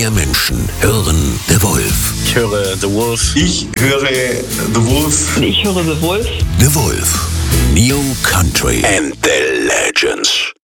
Mehr Menschen hören The Wolf. Ich höre The Wolf. Ich höre The Wolf. Ich höre The Wolf. The Wolf. New Country and the Legends.